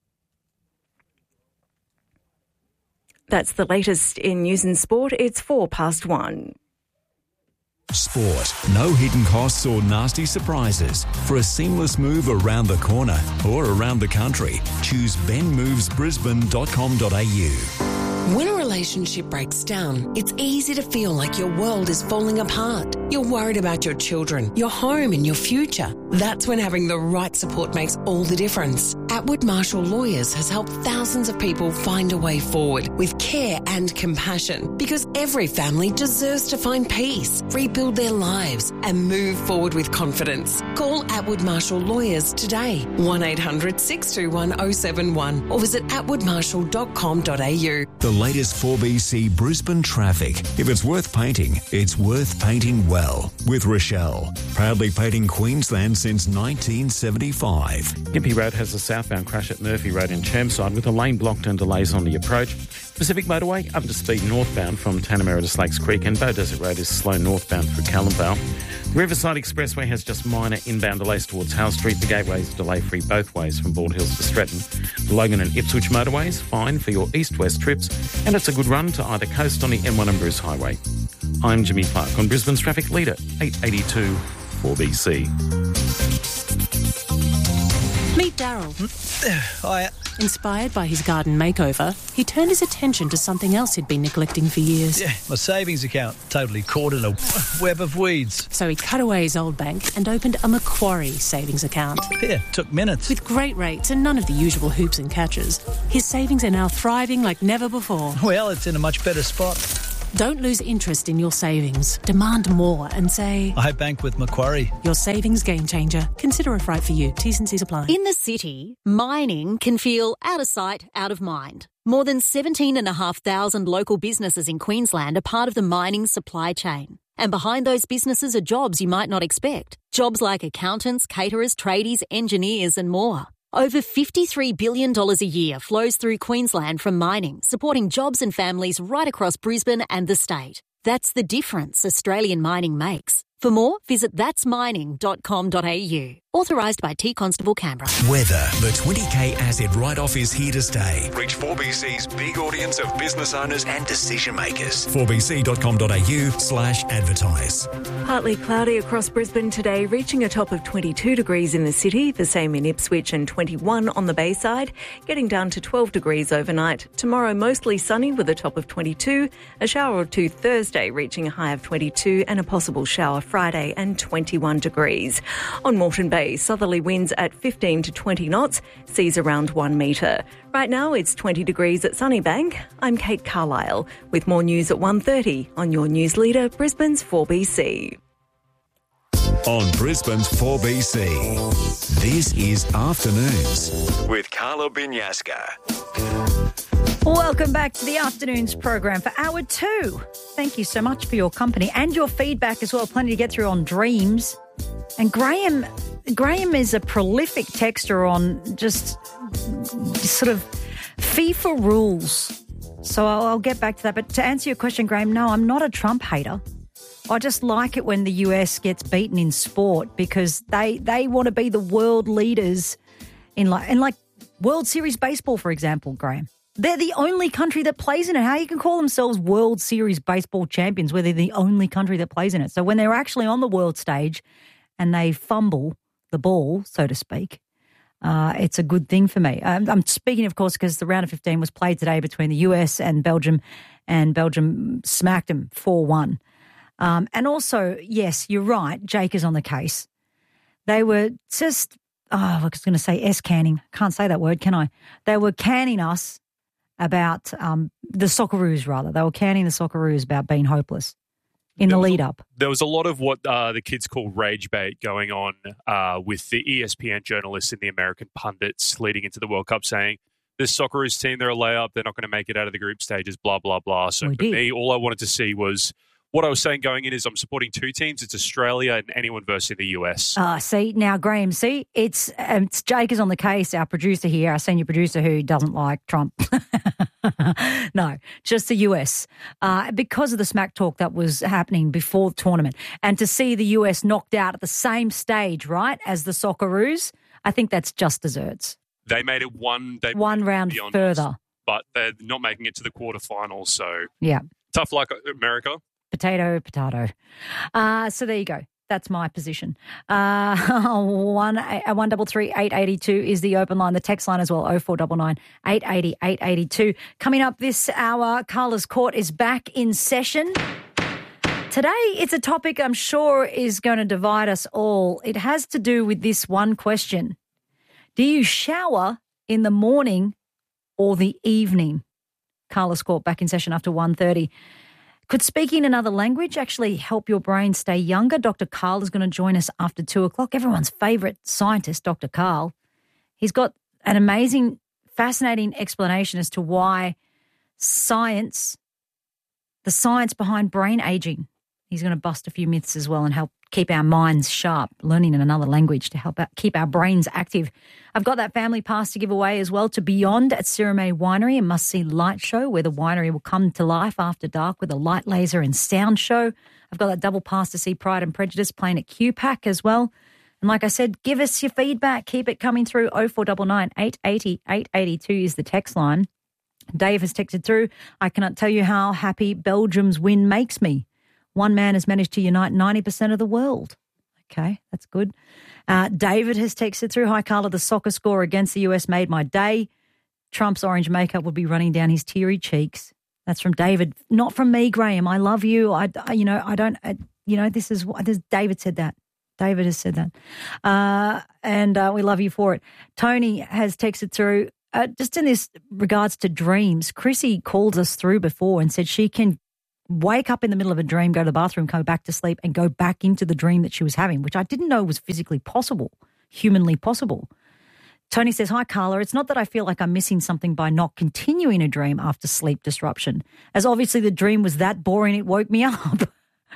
[SPEAKER 2] That's the latest in news and sport. It's 1:04.
[SPEAKER 4] Sport. No hidden costs or nasty surprises. For a seamless move around the corner or around the country, choose benmovesbrisbane.com.au.
[SPEAKER 7] When a relationship breaks down, it's easy to feel like your world is falling apart. You're worried about your children, your home and your future. That's when having the right support makes all the difference. Atwood Marshall Lawyers has helped thousands of people find a way forward with care and compassion, because every family deserves to find peace, rebuild their lives and move forward with confidence. Call Atwood Marshall Lawyers today, 1800 621 071 or visit atwoodmarshall.com.au.
[SPEAKER 4] The latest 4BC Brisbane traffic. If it's worth painting, it's worth painting well. With Rochelle, proudly painting Queensland since 1975.
[SPEAKER 5] Gympie Road has a southbound crash at Murphy Road in Chermside with a lane blocked and delays on the approach. Pacific Motorway under speed northbound from Tanamera to Slakes Creek, and Bow Desert Road is slow northbound through Callumvale. The Riverside Expressway has just minor inbound delays towards Howe Street. The Gateway is delay-free both ways from Bald Hills to Stretton. The Logan and Ipswich Motorway is fine for your east-west trips, and it's a good run to either coast on the M1 and Bruce Highway. I'm Jimmy Clark on Brisbane's Traffic Leader, 882 4BC.
[SPEAKER 19] Meet Daryl.
[SPEAKER 9] Hiya.
[SPEAKER 19] Inspired by his garden makeover, he turned his attention to something else he'd been neglecting for years.
[SPEAKER 9] Yeah, my savings account, totally caught in a web of weeds.
[SPEAKER 19] So he cut away his old bank and opened a Macquarie savings account.
[SPEAKER 9] Yeah, took minutes.
[SPEAKER 19] With great rates and none of the usual hoops and catches, his savings are now thriving like never before.
[SPEAKER 9] Well, it's in a much better spot.
[SPEAKER 19] Don't lose interest in your savings. Demand more and say,
[SPEAKER 9] I bank with Macquarie.
[SPEAKER 19] Your savings game changer. Consider if right for you. T's and C's apply.
[SPEAKER 10] In the city, mining can feel out of sight, out of mind. More than 17,500 local businesses in Queensland are part of the mining supply chain. And behind those businesses are jobs you might not expect. Jobs like accountants, caterers, tradies, engineers and more. Over $53 billion a year flows through Queensland from mining, supporting jobs and families right across Brisbane and the state. That's the difference Australian mining makes. For more, visit thatsmining.com.au. Authorised by T Constable Canberra.
[SPEAKER 4] Weather. The 20K asset write-off is here to stay. Reach 4BC's big audience of business owners and decision makers. 4bc.com.au/advertise.
[SPEAKER 2] Partly cloudy across Brisbane today, reaching a top of 22 degrees in the city, the same in Ipswich, and 21 on the Bayside, getting down to 12 degrees overnight. Tomorrow, mostly sunny with a top of 22, a shower or two Thursday, reaching a high of 22, and a possible shower Friday and 21 degrees. On Moreton Bay, southerly winds at 15 to 20 knots, seas around 1 metre. Right now it's 20 degrees at Sunnybank. I'm Kate Carlisle with more news at 1:30 on your news leader, Brisbane's 4BC.
[SPEAKER 4] On Brisbane's 4BC, this is Afternoons with Carla Binyaska.
[SPEAKER 1] Welcome back to the Afternoons program for hour 2. Thank you so much for your company and your feedback as well. Plenty to get through on dreams. And Graham is a prolific texter on just sort of FIFA rules. So I'll get back to that. But to answer your question, Graham, no, I'm not a Trump hater. I just like it when the US gets beaten in sport because they want to be the world leaders in like World Series baseball, for example, Graham. They're the only country that plays in it. How you can call themselves World Series baseball champions where they're the only country that plays in it. So when they're actually on the world stage and they fumble the ball, so to speak, it's a good thing for me. I'm speaking, of course, because the round of 15 was played today between the US and Belgium smacked them 4-1. And also, yes, you're right, Jake is on the case. They were just, I was going to say S-canning. Can't say that word, can I? They were canning us about the Socceroos, rather. They were canning the Socceroos about being hopeless in the lead up.
[SPEAKER 11] There was a lot of what the kids call rage bait going on with the ESPN journalists and the American pundits leading into the World Cup saying, this Socceroos team, they're a layup, they're not going to make it out of the group stages, blah, blah, blah. So for me, all I wanted to see was what I was saying going in is I'm supporting two teams. It's Australia and anyone versus the US.
[SPEAKER 1] See, now, Graham, it's Jake is on the case, our producer here, our senior producer who doesn't like Trump. No, just the US. Because of the smack talk that was happening before the tournament. And to see the US knocked out at the same stage, right, as the Socceroos, I think that's just desserts.
[SPEAKER 11] They made it one
[SPEAKER 1] round further.
[SPEAKER 11] But they're not making it to the quarterfinals, so
[SPEAKER 1] yeah,
[SPEAKER 11] tough luck, America.
[SPEAKER 1] Potato. So there you go. That's my position. 133 882 is the open line. The text line as well, 0499 880 882. Coming up this hour, Carla's Court is back in session. Today, it's a topic I'm sure is going to divide us all. It has to do with this one question. Do you shower in the morning or the evening? Carla's Court back in session after 1:30. Could speaking another language actually help your brain stay younger? Dr. Karl is going to join us after 2 o'clock. Everyone's favourite scientist, Dr. Karl. He's got an amazing, fascinating explanation as to why the science behind brain aging. He's going to bust a few myths as well and help keep our minds sharp, learning in another language to help keep our brains active. I've got that family pass to give away as well to Beyond at Sirame Winery, a must-see light show where the winery will come to life after dark with a light, laser and sound show. I've got that double pass to see Pride and Prejudice playing at QPAC as well. And like I said, give us your feedback. Keep it coming through. 0499 880 882 is the text line. Dave has texted through, I cannot tell you how happy Belgium's win makes me. One man has managed to unite 90% of the world. Okay, that's good. David has texted through, hi, Carla, the soccer score against the US made my day. Trump's orange makeup would be running down his teary cheeks. That's from David. Not from me, Graham. I love you. This is David said that. David has said that. And we love you for it. Tony has texted through, just in this regards to dreams, Chrissy called us through before and said she can wake up in the middle of a dream, go to the bathroom, go back to sleep and go back into the dream that she was having, which I didn't know was physically possible, humanly possible. Tony says, hi, Carla. It's not that I feel like I'm missing something by not continuing a dream after sleep disruption, as obviously the dream was that boring it woke me up.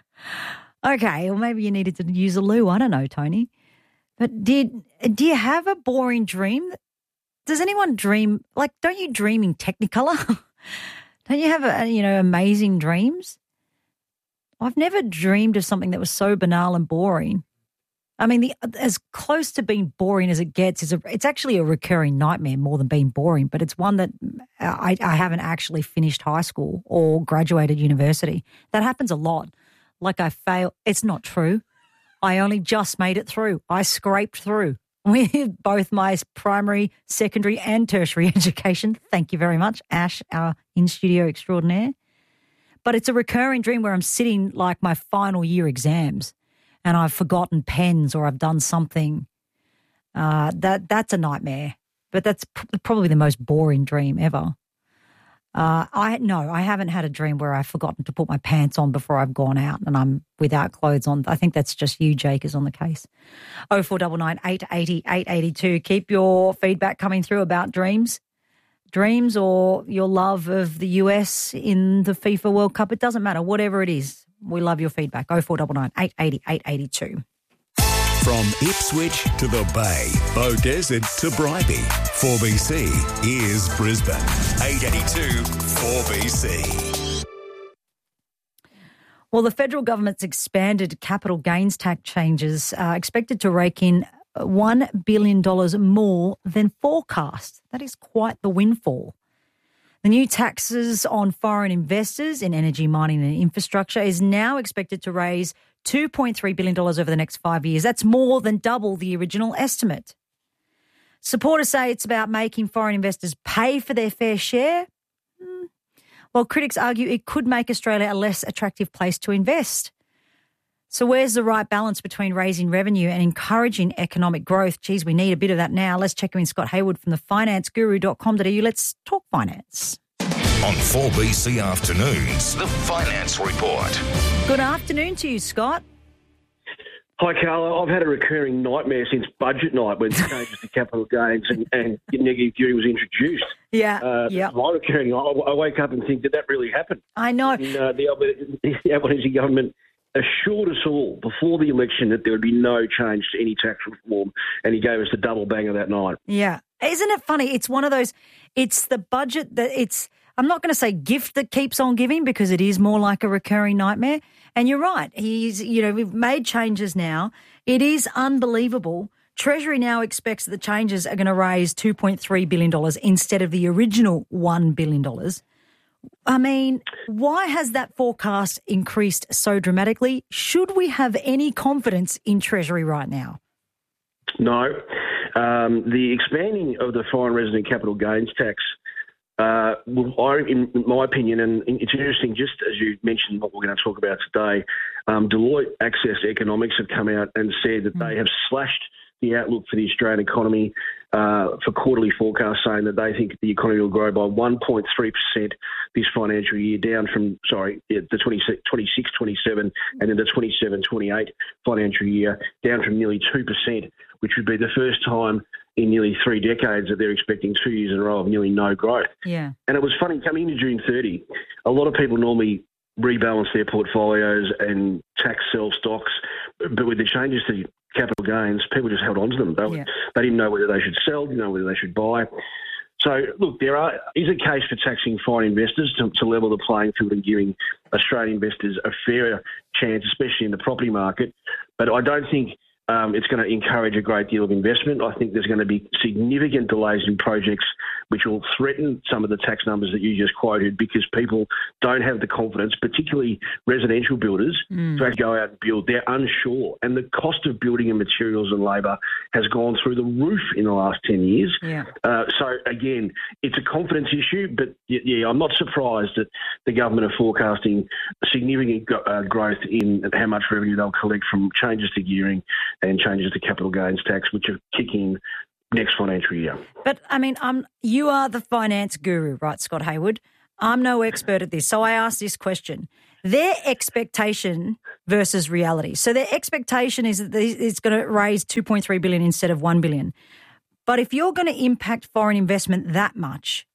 [SPEAKER 1] Okay, well, maybe you needed to use a loo. I don't know, Tony. But do you have a boring dream? Does anyone dream, like, don't you dream in Technicolor? Don't you have, amazing dreams? I've never dreamed of something that was so banal and boring. I mean, as close to being boring as it gets it's actually a recurring nightmare more than being boring, but it's one that I haven't actually finished high school or graduated university. That happens a lot. Like I fail. It's not true. I only just made it through. I scraped through with both my primary, secondary and tertiary education. Thank you very much, Ash, our in-studio extraordinaire. But it's a recurring dream where I'm sitting like my final year exams and I've forgotten pens or I've done something. That's a nightmare, but that's probably the most boring dream ever. I haven't had a dream where I've forgotten to put my pants on before I've gone out and I'm without clothes on. I think that's just you, Jake, is on the case. 0499 880 882. Keep your feedback coming through about dreams or your love of the US in the FIFA World Cup. It doesn't matter, whatever it is. We love your feedback. 0499 880 882.
[SPEAKER 4] From Ipswich to the Bay, Beaudesert to Bribie, 4BC is Brisbane. 882 4BC.
[SPEAKER 1] Well, the federal government's expanded capital gains tax changes are expected to rake in $1 billion more than forecast. That is quite the windfall. The new taxes on foreign investors in energy, mining and infrastructure is now expected to raise $2.3 billion over the next 5 years. That's more than double the original estimate. Supporters say it's about making foreign investors pay for their fair share, while critics argue it could make Australia a less attractive place to invest. So where's the right balance between raising revenue and encouraging economic growth? Geez, we need a bit of that now. Let's check in Scott Hayward from the financeguru.com.au. Let's talk finance.
[SPEAKER 6] On 4BC Afternoons, the Finance Report.
[SPEAKER 1] Good afternoon to you, Scott.
[SPEAKER 12] Hi, Carla. I've had a recurring nightmare since budget night when changes to capital gains and negative gearing was introduced.
[SPEAKER 1] Yeah, yeah.
[SPEAKER 12] My recurring, I wake up and think, did that really happen?
[SPEAKER 1] I know.
[SPEAKER 12] And, the Albanese government assured us all before the election that there would be no change to any tax reform, and he gave us the double banger that night.
[SPEAKER 1] Yeah. Isn't it funny? It's one of those, it's the budget that it's, I'm not going to say gift that keeps on giving because it is more like a recurring nightmare. And you're right. We've made changes now. It is unbelievable. Treasury now expects that the changes are going to raise $2.3 billion instead of the original $1 billion. I mean, why has that forecast increased so dramatically? Should we have any confidence in Treasury right now?
[SPEAKER 12] No. The expanding of the foreign resident capital gains tax, in my opinion, and it's interesting, just as you mentioned what we're going to talk about today, Deloitte Access Economics have come out and said that they have slashed the outlook for the Australian economy for quarterly forecasts, saying that they think the economy will grow by 1.3% this financial year, down from, the 26-27 and then the 27-28 financial year, down from nearly 2%, which would be the first time in nearly 3 decades that they're expecting 2 years in a row of nearly no growth.
[SPEAKER 1] Yeah.
[SPEAKER 12] And it was funny, coming into June 30, a lot of people normally rebalance their portfolios and tax sell stocks But with the changes to capital gains, people just held on to them. They didn't know whether they should sell, didn't know whether they should buy. So, look, there is a case for taxing foreign investors to level the playing field and giving Australian investors a fairer chance, especially in the property market. But I don't think it's going to encourage a great deal of investment. I think there's going to be significant delays in projects which will threaten some of the tax numbers that you just quoted because people don't have the confidence, particularly residential builders, to actually go out and build. They're unsure. And the cost of building and materials and labour has gone through the roof in the last 10 years.
[SPEAKER 1] Yeah.
[SPEAKER 12] So, again, it's a confidence issue, but, I'm not surprised that the government are forecasting significant growth in how much revenue they'll collect from changes to gearing and changes to capital gains tax, which are kicking next financial year.
[SPEAKER 1] But, I mean, you are the finance guru, right, Scott Hayward? I'm no expert at this, so I ask this question. Their expectation versus reality. So their expectation is that it's going to raise $2.3 billion instead of $1 billion. But if you're going to impact foreign investment that much,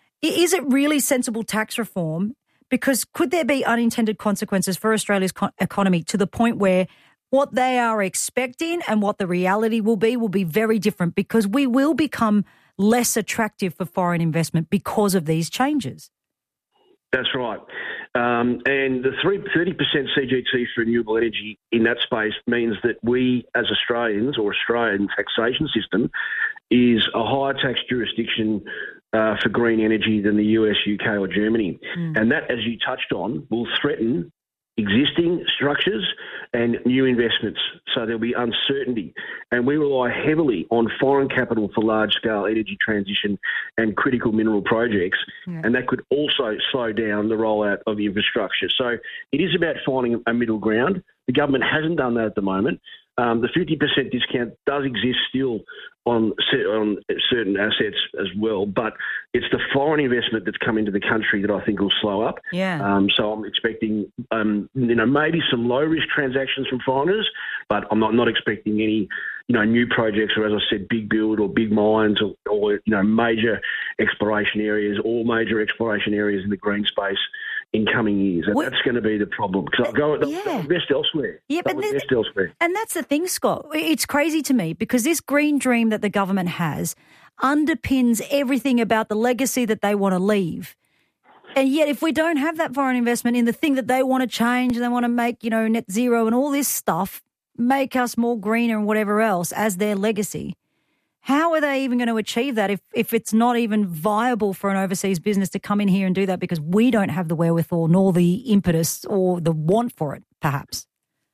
[SPEAKER 1] is it really sensible tax reform? Because could there be unintended consequences for Australia's economy to the point where what they are expecting and what the reality will be very different because we will become less attractive for foreign investment because of these changes?
[SPEAKER 12] That's right. And the 30% CGT for renewable energy in that space means that we as Australians or Australian taxation system is a higher tax jurisdiction for green energy than the US, UK or Germany. And that, as you touched on, will threaten existing structures and new investments. So there'll be uncertainty. And we rely heavily on foreign capital for large-scale energy transition and critical mineral projects. Yeah. And that could also slow down the rollout of infrastructure. So it is about finding a middle ground. The government hasn't done that at the moment. The 50% discount does exist still on certain assets as well, but it's the foreign investment that's come into the country that I think will slow up.
[SPEAKER 1] Yeah.
[SPEAKER 12] So I'm expecting, maybe some low-risk transactions from foreigners, but I'm not expecting any, new projects or, as I said, big build or big mines or major exploration areas, all major exploration areas in the green space in coming years. And that's going to be the problem because they'll invest elsewhere.
[SPEAKER 1] Yeah,
[SPEAKER 12] they'll invest elsewhere.
[SPEAKER 1] And that's the thing, Scott. It's crazy to me because this green dream that the government has underpins everything about the legacy that they want to leave. And yet if we don't have that foreign investment in the thing that they want to change and they want to make, net zero and all this stuff, make us more greener and whatever else as their legacy, how are they even going to achieve that if it's not even viable for an overseas business to come in here and do that because we don't have the wherewithal nor the impetus or the want for it, perhaps?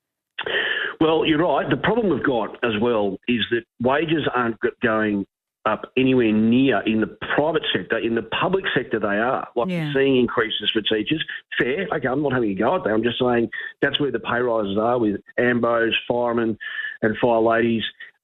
[SPEAKER 12] Well, you're right. The problem we've got as well is that wages aren't going up anywhere near in the private sector. In the public sector, they are. We're seeing increases for teachers. Fair. Okay, I'm not having a go at that. I'm just saying that's where the pay rises are with AMBOs, firemen and fire ladies.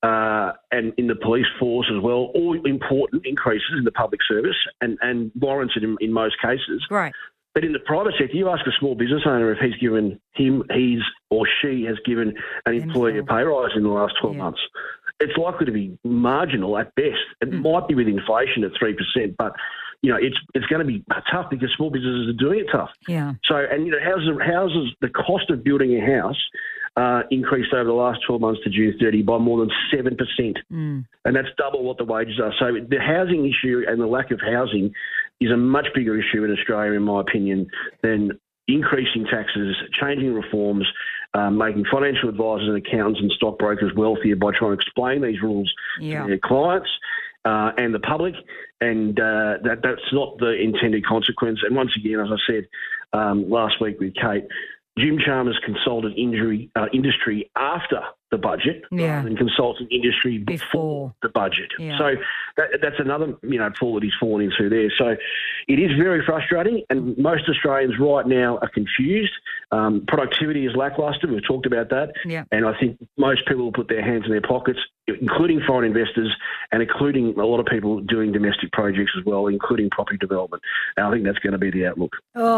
[SPEAKER 12] And in the police force as well, all important increases in the public service and warranted in most cases.
[SPEAKER 1] Right.
[SPEAKER 12] But in the private sector, you ask a small business owner if he's given his or she has given an employee a pay rise in the last 12 months. It's likely to be marginal at best. It might be with inflation at 3%, but it's going to be tough because small businesses are doing it tough.
[SPEAKER 1] Yeah.
[SPEAKER 12] So, and houses, the cost of building a house increased over the last 12 months to June 30 by more than 7%. And that's double what the wages are. So the housing issue and the lack of housing is a much bigger issue in Australia, in my opinion, than increasing taxes, changing reforms, making financial advisors and accountants and stockbrokers wealthier by trying to explain these rules to their clients and the public. And that's not the intended consequence. And once again, as I said last week with Kate, Jim Chalmers consulted industry after the budget rather than consulting industry before the budget. Yeah. So that's another fall that he's fallen into there. So it is very frustrating, and most Australians right now are confused. Productivity is lacklustre. We've talked about that.
[SPEAKER 1] Yeah.
[SPEAKER 12] And I think most people will put their hands in their pockets, including foreign investors and including a lot of people doing domestic projects as well, including property development. And I think that's going to be the outlook.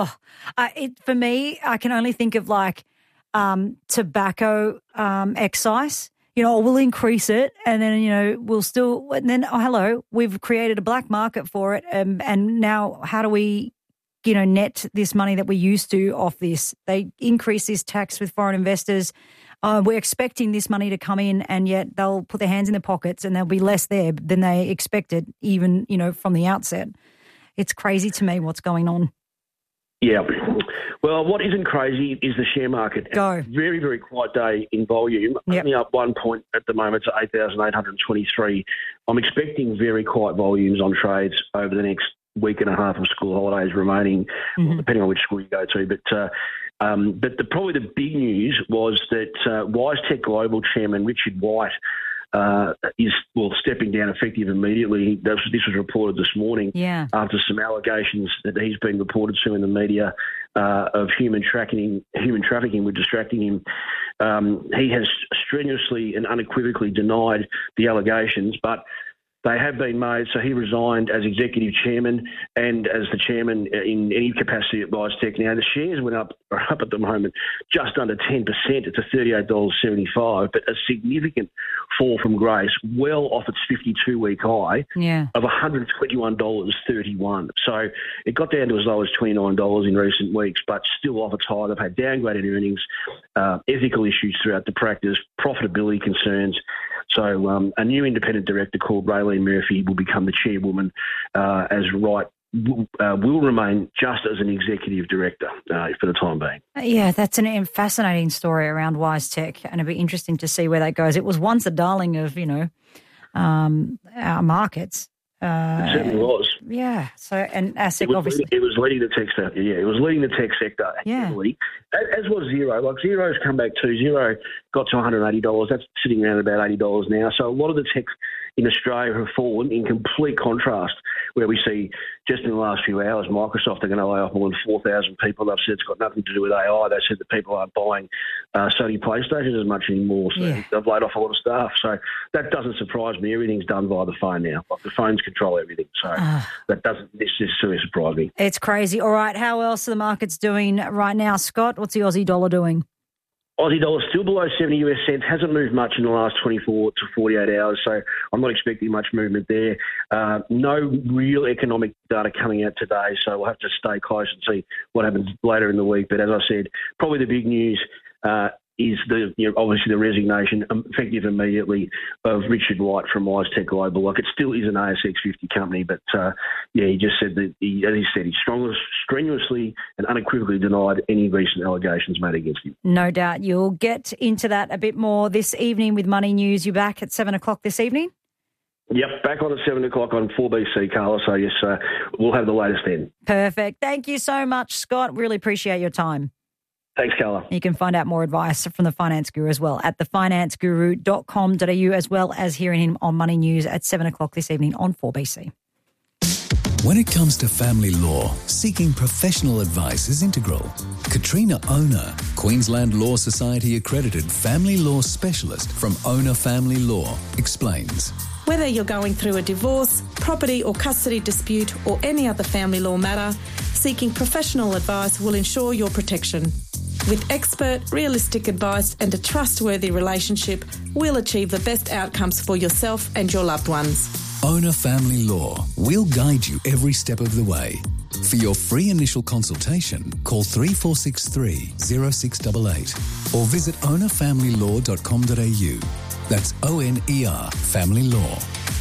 [SPEAKER 1] For me, I can only think of tobacco excise. We'll increase it and then, we'll still – and then, we've created a black market for it and now how do we, net this money that we used to off this? They increase this tax with foreign investors. we're expecting this money to come in, and yet they'll put their hands in their pockets and there'll be less there than they expected, even, from the outset. It's crazy to me what's going on.
[SPEAKER 12] Yeah. Well, what isn't crazy is the share market.
[SPEAKER 1] Go.
[SPEAKER 12] Very, very quiet day in volume. Only up 1 point at the moment to 8,823. I'm expecting very quiet volumes on trades over the next week and a half of school holidays remaining, depending on which school you go to. But probably the big news was that WiseTech Global Chairman Richard White is stepping down effective immediately. This was reported this morning after some allegations that he's been reported to in the media of human trafficking with distracting him. He has strenuously and unequivocally denied the allegations, but they have been made. So he resigned as executive chairman and as the chairman in any capacity at WiseTech. Now, the shares went up at the moment just under 10%. It's a $38.75, but a significant fall from grace, well off its 52-week high of $121.31. So it got down to as low as $29 in recent weeks, but still off its high. They've had downgraded earnings, ethical issues throughout the practice, profitability concerns. So a new independent director called Raylene Murphy will become the chairwoman, as Wright will remain just as an executive director for the time being.
[SPEAKER 1] Yeah, that's a fascinating story around WiseTech, and it'll be interesting to see where that goes. It was once a darling of, our markets.
[SPEAKER 12] It certainly was.
[SPEAKER 1] Yeah. So, and ASIC obviously.
[SPEAKER 12] It was leading the tech sector. Yeah, it was leading the tech sector heavily, as was Xero. Like Xero's come back too. Xero got to $180. That's sitting around about $80 now. So a lot of the tech in Australia have fallen in complete contrast, where we see just in the last few hours, Microsoft are going to lay off more than 4,000 people. They've said it's got nothing to do with AI. They said that people aren't buying Sony PlayStations as much anymore. So they've laid off a lot of staff. So that doesn't surprise me. Everything's done via the phone now. Like the phones control everything. So that doesn't necessarily surprise me.
[SPEAKER 1] It's crazy. All right. How else are the markets doing right now, Scott? What's the Aussie dollar doing?
[SPEAKER 12] Aussie dollar still below 70 US cents, hasn't moved much in the last 24 to 48 hours, so I'm not expecting much movement there. No real economic data coming out today, so we'll have to stay close and see what happens later in the week. But as I said, probably the big news is obviously the resignation, effective immediately, of Richard White from WiseTech Global. Like, it still is an ASX 50 company, but he just said that he strenuously and unequivocally denied any recent allegations made against him.
[SPEAKER 1] No doubt. You'll get into that a bit more this evening with Money News. You're back at 7 o'clock this evening?
[SPEAKER 12] Yep, back on at 7 o'clock on 4BC, Carla. So, yes, we'll have the latest then. Perfect.
[SPEAKER 1] Thank you so much, Scott. Really appreciate your time.
[SPEAKER 12] Thanks, Carla.
[SPEAKER 1] You can find out more advice from the Finance Guru as well at thefinanceguru.com.au, as well as hearing him on Money News at 7 o'clock this evening on 4BC.
[SPEAKER 4] When it comes to family law, seeking professional advice is integral. Katrina Ona, Queensland Law Society accredited family law specialist from Ona Family Law, explains.
[SPEAKER 13] Whether you're going through a divorce, property or custody dispute, or any other family law matter, seeking professional advice will ensure your protection. With expert, realistic advice and a trustworthy relationship, we'll achieve the best outcomes for yourself and your loved ones.
[SPEAKER 4] Ona Family Law. We'll guide you every step of the way. For your free initial consultation, call 3463 0688 or visit onafamilylaw.com.au. That's ONER Family Law.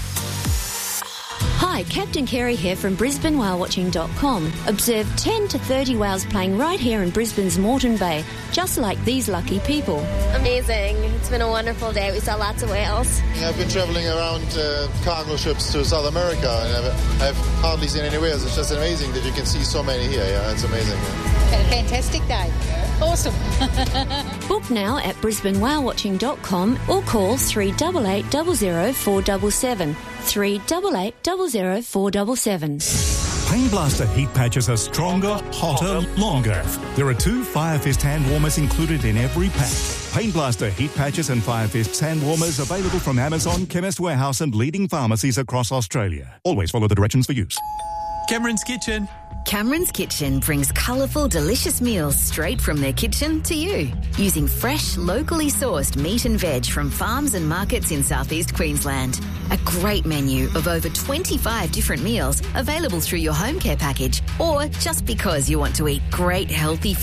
[SPEAKER 14] Hi, Captain Kerry here from BrisbaneWhaleWatching.com. Observe 10 to 30 whales playing right here in Brisbane's Moreton Bay, just like these lucky people.
[SPEAKER 15] Amazing. It's been a wonderful day. We saw lots of whales.
[SPEAKER 18] I've been travelling around cargo ships to South America and I've hardly seen any whales. It's just amazing that you can see so many here. Yeah, it's amazing. Yeah.
[SPEAKER 25] Had a fantastic day. Awesome.
[SPEAKER 14] Book now at BrisbaneWhaleWatching.com or call 388 00 477. 388 00 477.
[SPEAKER 26] Pain Blaster heat patches are stronger, hotter, longer. There are 2 Fire Fist hand warmers included in every pack. Pain Blaster heat patches and Fire Fist hand warmers available from Amazon, Chemist Warehouse and leading pharmacies across Australia. Always follow the directions for use.
[SPEAKER 16] Cameron's Kitchen.
[SPEAKER 27] Cameron's Kitchen brings colourful, delicious meals straight from their kitchen to you. Using fresh, locally sourced meat and veg from farms and markets in southeast Queensland. A great menu of over 25 different meals available through your home care package or just because you want to eat great healthy food.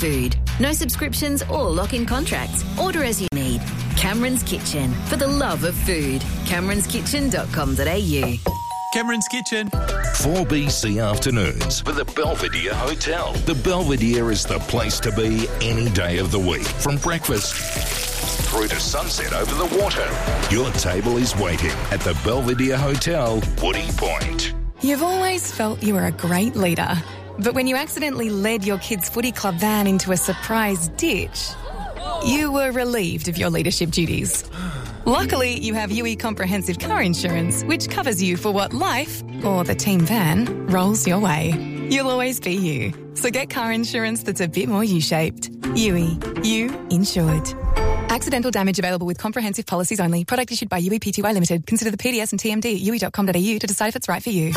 [SPEAKER 27] No subscriptions or lock-in contracts. Order as you need. Cameron's Kitchen, for the love of food. cameronskitchen.com.au.
[SPEAKER 16] Cameron's Kitchen.
[SPEAKER 6] 4BC Afternoons for the Belvedere Hotel. The Belvedere is the place to be any day of the week. From breakfast through to sunset over the water. Your table is waiting at the Belvedere Hotel, Woody Point.
[SPEAKER 3] You've always felt you were a great leader. But when you accidentally led your kids' footy club van into a surprise ditch, you were relieved of your leadership duties. Luckily, you have UE Comprehensive Car Insurance, which covers you for what life, or the team van, rolls your way. You'll always be you. So get car insurance that's a bit more U-shaped. UE. You insured. Accidental damage available with comprehensive policies only. Product issued by UE Pty Limited. Consider the PDS and TMD at UE.com.au to decide if it's right for you.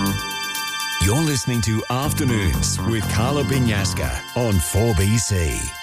[SPEAKER 8] You're listening to Afternoons with Carla Binyaska on 4BC.